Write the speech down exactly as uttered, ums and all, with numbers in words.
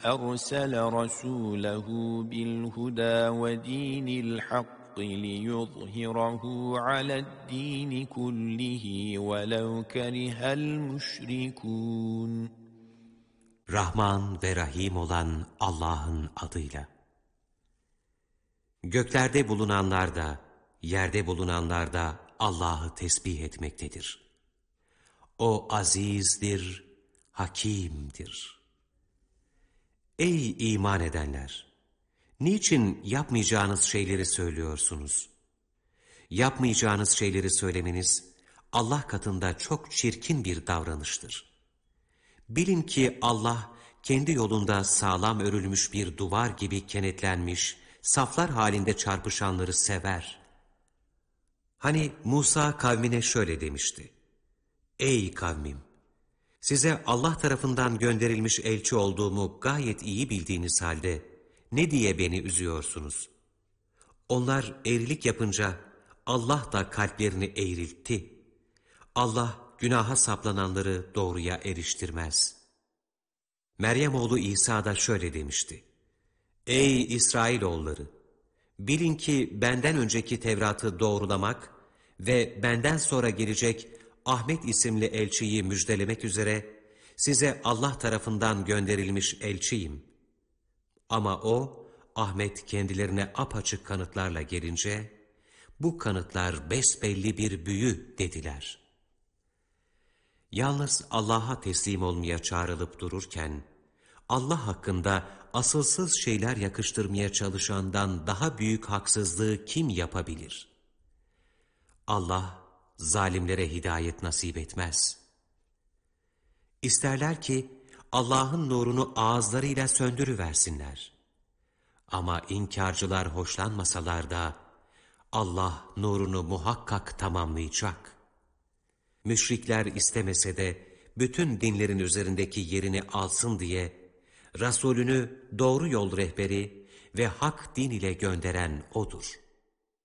أرسل رسوله بالهدى ودين الحق ليظهره على الدين كله ولو كره المشركون. Rahman ve Rahim olan Allah'ın adıyla. Göklerde bulunanlar da, yerde bulunanlar da Allah'ı tesbih etmektedir. O azizdir, hakimdir. Ey iman edenler! Niçin yapmayacağınız şeyleri söylüyorsunuz? Yapmayacağınız şeyleri söylemeniz, Allah katında çok çirkin bir davranıştır. Bilin ki Allah, kendi yolunda sağlam örülmüş bir duvar gibi kenetlenmiş, saflar halinde çarpışanları sever. Hani Musa kavmine şöyle demişti: Ey kavmim! Size Allah tarafından gönderilmiş elçi olduğumu gayet iyi bildiğiniz halde ne diye beni üzüyorsunuz? Onlar eğrilik yapınca Allah da kalplerini eğriltti. Allah günaha saplananları doğruya eriştirmez. Meryem oğlu İsa da şöyle demişti: Ey İsrailoğulları! Bilin ki benden önceki Tevrat'ı doğrulamak ve benden sonra gelecek Ahmet isimli elçiyi müjdelemek üzere size Allah tarafından gönderilmiş elçiyim. Ama o, Ahmet kendilerine apaçık kanıtlarla gelince, bu kanıtlar besbelli bir büyü dediler. Yalnız Allah'a teslim olmaya çağrılıp dururken, Allah hakkında asılsız şeyler yakıştırmaya çalışandan daha büyük haksızlığı kim yapabilir? Allah, zalimlere hidayet nasip etmez. İsterler ki Allah'ın nurunu ağızlarıyla söndürüversinler. Ama inkarcılar hoşlanmasalar da Allah nurunu muhakkak tamamlayacak. Müşrikler istemese de bütün dinlerin üzerindeki yerini alsın diye Resulünü doğru yol rehberi ve hak din ile gönderen O'dur.